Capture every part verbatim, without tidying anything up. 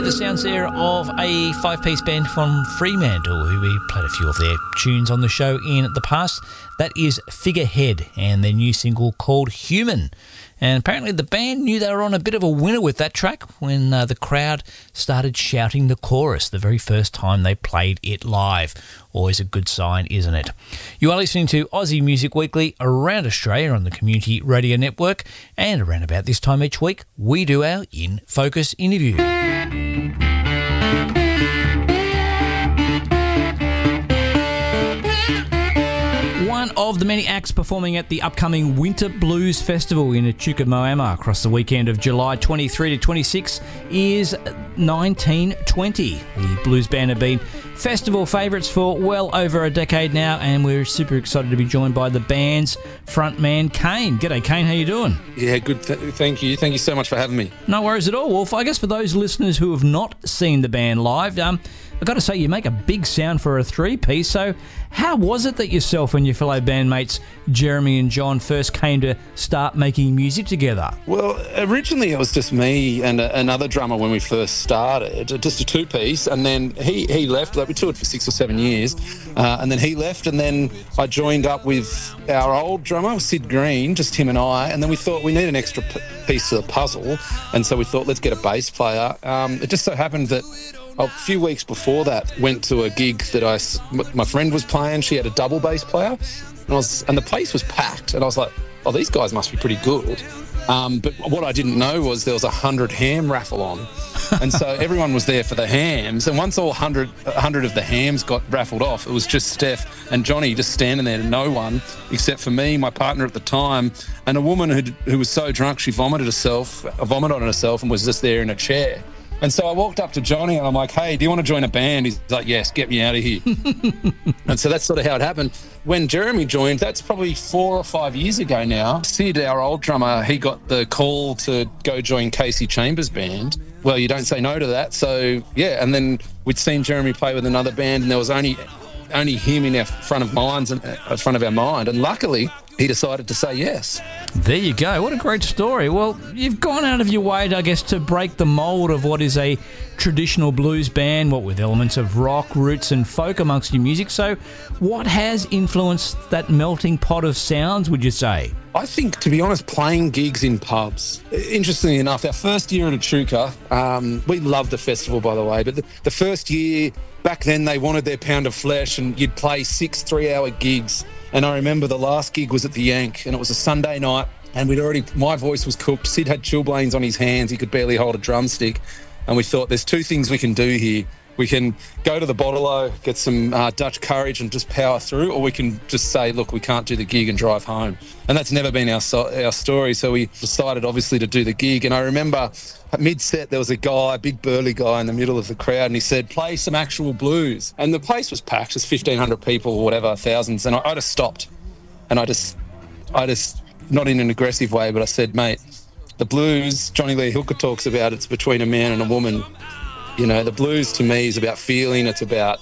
Okay, the sounds there of a five-piece band from Fremantle, who we played a few of their tunes on the show in the past. That is Figurehead and their new single called Human. And apparently the band knew they were on a bit of a winner with that track when uh, the crowd started shouting the chorus the very first time they played it live. Always a good sign, isn't it? You are listening to Aussie Music Weekly around Australia on the Community Radio Network, and around about this time each week, we do our In Focus interview. One of the many acts performing at the upcoming Winter Blues Festival in Echuca Moama across the weekend of July twenty-third to twenty-sixth is nineteen twenty. The blues band have been festival favourites for well over a decade now, and we're super excited to be joined by the band's frontman, Kane. G'day, Kane. How you doing? Yeah, good. Th- thank you. Thank you so much for having me. No worries at all. Well, I guess for those listeners who have not seen the band live, um, I've got to say you make a big sound for a three-piece. So how was it that yourself and your fellow bandmates, Jeremy and John, first came to start making music together? Well, originally it was just me and a, another drummer when we first started, just a two-piece, and then he, he left. Like, we toured for six or seven years, uh, and then he left, and then I joined up with our old drummer, Sid Green, just him and I, and then we thought we need an extra p- piece to the puzzle, and so we thought, let's get a bass player. Um, it just so happened that a few weeks before that, went to a gig that I, my friend was playing. She had a double bass player, and, I was, and the place was packed. And I was like, oh, these guys must be pretty good. Um, but what I didn't know was there was a hundred ham raffle on. And so everyone was there for the hams. And once all one hundred, one hundred of the hams got raffled off, it was just Steph and Johnny just standing there to no one, except for me, my partner at the time, and a woman who who was so drunk she vomited herself, vomited on herself and was just there in a chair. And so I walked up to Johnny and I'm like, hey, do you want to join a band? He's like, yes, get me out of here. And so that's sort of how it happened. When Jeremy joined, that's probably four or five years ago now. Sid, our old drummer, he got the call to go join Casey Chambers' band. Well, you don't say no to that. So, yeah, and then we'd seen Jeremy play with another band and there was only only him in our front of minds and uh, front of our mind. And luckily, he decided to say yes. There you go. What a great story. Well, you've gone out of your way, I guess, to break the mould of what is a traditional blues band, what with elements of rock, roots and folk amongst your music. So what has influenced that melting pot of sounds, would you say? I think, to be honest, playing gigs in pubs. Interestingly enough, our first year at Echuca, um, we loved the festival, by the way, but the, the first year, back then they wanted their pound of flesh and you'd play six three-hour gigs. And I remember the last gig was at the Yank and it was a Sunday night and we'd already, my voice was cooked. Sid had chilblains on his hands. He could barely hold a drumstick. And we thought there's two things we can do here. We can go to the Bottle-O, get some uh, Dutch courage and just power through, or we can just say, look, we can't do the gig and drive home. And that's never been our so- our story. So we decided, obviously, to do the gig. And I remember at mid-set, there was a guy, a big burly guy in the middle of the crowd, and he said, play some actual blues. And the place was packed, just fifteen hundred people or whatever, thousands. And I, I just stopped. And I just, I just, not in an aggressive way, but I said, mate, the blues, Johnny Lee Hooker talks about, it's between a man and a woman. You know, the blues to me is about feeling, it's about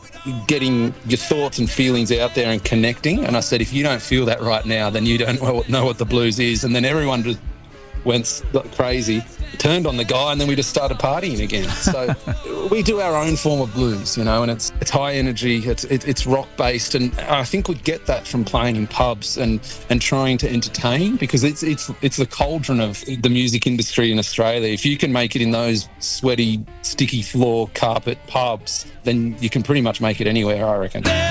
getting your thoughts and feelings out there and connecting. And I said, if you don't feel that right now, then you don't know what the blues is. And then everyone just went crazy, turned on the guy, and then we just started partying again. So we do our own form of blues, you know, and it's it's high energy, it's it, it's rock based, and I think we get that from playing in pubs and and trying to entertain, because it's it's it's the cauldron of the music industry in Australia. If you can make it in those sweaty, sticky floor carpet pubs, then you can pretty much make it anywhere, I reckon.